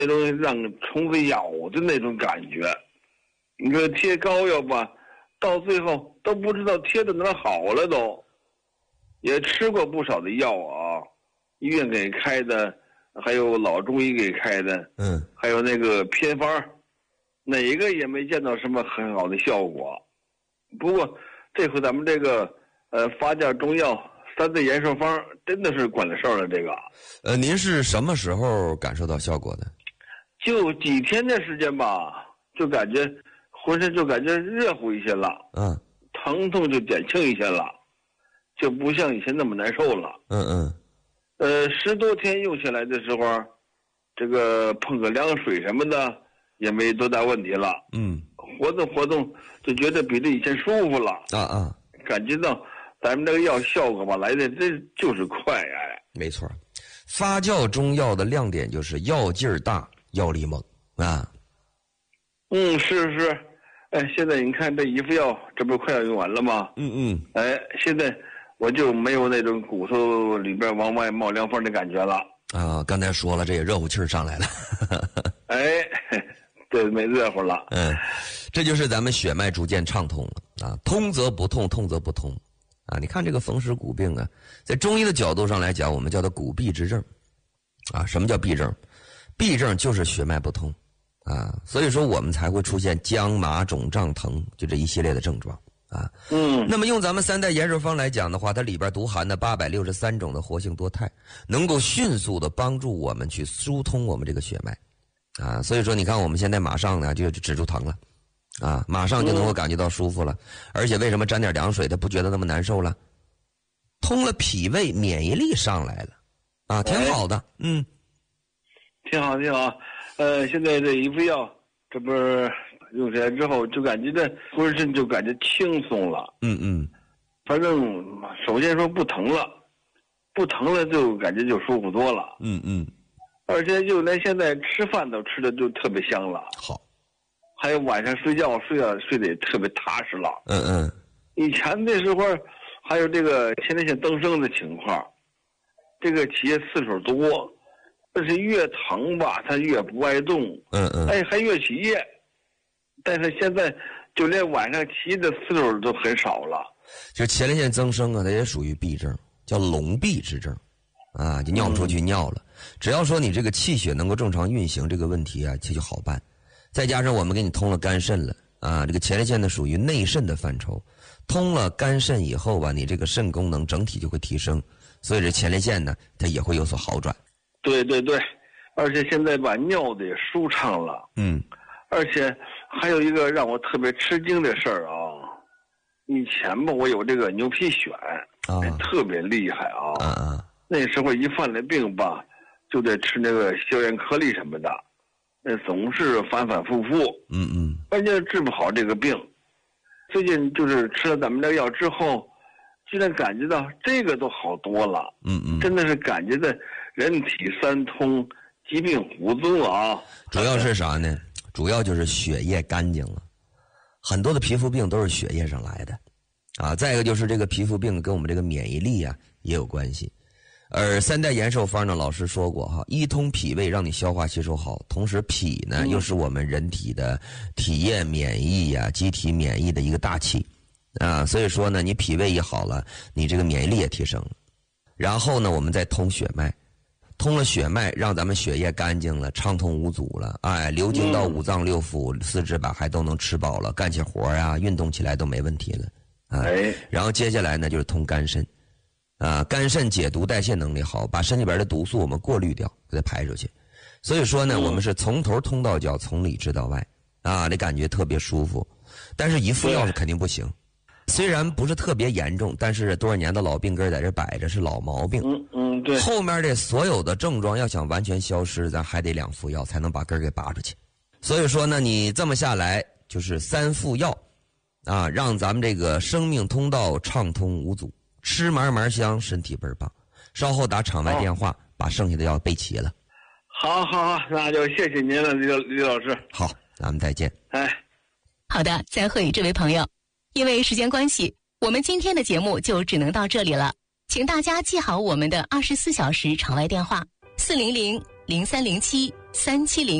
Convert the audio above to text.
那种让虫子咬的那种感觉。你说贴膏药吧，到最后都不知道贴到哪儿好了都。也吃过不少的药啊，医院给开的，还有老中医给开的，还有那个偏方，哪个也没见到什么很好的效果。不过这回咱们这个发酵中药3代延寿方真的是管了事儿了。这个您是什么时候感受到效果的？ 就几天的时间吧，就感觉浑身就感觉热乎一些了，疼痛就减轻一些了，就不像以前那么难受了。10多天用下来的时候，这个碰个凉水什么的也没多大问题了。活动活动就觉得比这以前舒服了。感觉到咱们这个药效果吧来的这就是快。 没错，发酵中药的亮点就是药劲儿大，药力猛啊。 是。现在你看这一副药，这不快要用完了吗？现在我就没有那种骨头里边往外冒凉风的感觉了。 刚才说了，这也热乎气儿上来了。 对，没热乎了。 这就是咱们血脉逐渐畅通了啊，通则不痛，痛则不通啊。你看这个风湿骨病啊，在中医的角度上来讲，我们叫它骨闭之症啊。什么叫闭症？闭症就是血脉不通啊，所以说我们才会出现僵麻肿胀疼，就这一系列的症状啊。那么用咱们3代延寿方来讲的话，它里边独含的863种的活性多肽，能够迅速的帮助我们去疏通我们这个血脉啊。所以说你看我们现在马上呢就止住疼了啊，马上就能够感觉到舒服了。而且为什么沾点凉水它不觉得那么难受了？通了脾胃，免疫力上来了啊，挺好的。 挺好。现在这一副药，这不是用起来之后就感觉这浑身就感觉轻松了。反正首先说不疼了就感觉就舒服多了。而且就连现在吃饭都吃的就特别香了。 好。 还有晚上睡觉睡得也特别踏实了。以前的时候还有这个前列腺增生的情况，这个起夜次数多，但是越疼吧它越不爱动。还越起夜。但是现在就连晚上起夜的次数都很少了。 就前列腺增生啊，它也属于闭症，叫笼闭之症啊，就尿不出去尿了。只要说你这个气血能够正常运行，这个问题啊这就好办。再加上我们给你通了肝肾了啊，这个前列腺呢属于内肾的范畴，通了肝肾以后吧，你这个肾功能整体就会提升，所以这前列腺呢它也会有所好转。 对，而且现在吧尿的也舒畅了。而且还有一个让我特别吃惊的事儿啊，以前吧我有这个牛皮癣特别厉害啊。那时候一犯了病吧，就得吃那个消炎颗粒什么的，那总是反反复复。关键治不好这个病。最近就是吃了咱们这个药之后，居然感觉到这个都好多了。真的是感觉的人体三通，疾病无踪啊。 主要是啥呢？主要就是血液干净了，很多的皮肤病都是血液上来的啊。再一个就是这个皮肤病跟我们这个免疫力啊也有关系。而3代延寿方呢，老师说过哈，一通脾胃让你消化吸收好，同时脾呢又是我们人体的体液免疫啊、机体免疫的一个大气啊。所以说呢，你脾胃一好了，你这个免疫力也提升了。然后呢，我们再通血脉。通了血脉，让咱们血液干净了，畅通无阻了，流经到五脏六腑、四肢百骸都能吃饱了，干起活啊，运动起来都没问题了然后接下来呢，就是通肝肾肝肾解毒代谢能力好，把身里边的毒素我们过滤掉，给它排出去。所以说呢，我们是从头通到脚，从里治到外这感觉特别舒服。但是一副药是肯定不行。虽然不是特别严重，但是多少年的老病根在这摆着，是老毛病。 对。 后面这所有的症状要想完全消失，咱还得2副药才能把根给拔出去。所以说呢，你这么下来就是3副药让咱们这个生命通道畅通无阻，吃嘛嘛香，身体倍儿棒。稍后打场外电话，把剩下的药备齐了。 好，那就谢谢您了，李老师。 好，咱们再见。 好的，再会，这位朋友。因为时间关系，我们今天的节目就只能到这里了。请大家记好我们的24小时场外电话：400-0307 370